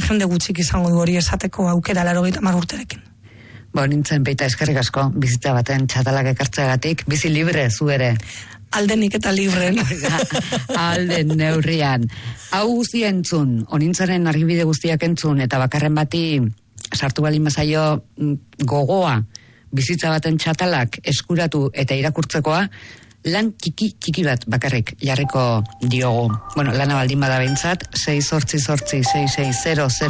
jende gutxik izango du hori esateko aukera 80 urterekin. Nintzen Peita, eskerrik asko, bizitza baten txatalak ekartzeagatik, bizi libre zu ere. Aldenik eta libren. Alden neurrian. Hau guztia entzun, onintzaren argibide guztiak entzun, eta bakarren bati sartu bali mazaio gogoa, bizitza baten txatalak eskuratu eta irakurtzekoa, lan txiki bat bakarrik jarriko diogu. Lana baldin bada behintzat, 688 6600